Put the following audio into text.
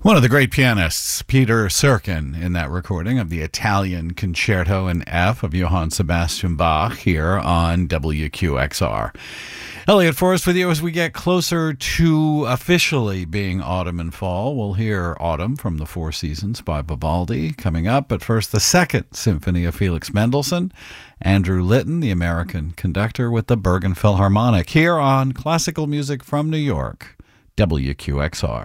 One of the great pianists, Peter Serkin, in that recording of the Italian Concerto in F of Johann Sebastian Bach here on WQXR. Elliot Forrest with you as we get closer to officially being autumn and fall. We'll hear Autumn from the Four Seasons by Vivaldi coming up, but first the Second Symphony of Felix Mendelssohn. Andrew Litton, the American conductor with the Bergen Philharmonic, here on Classical Music from New York, WQXR.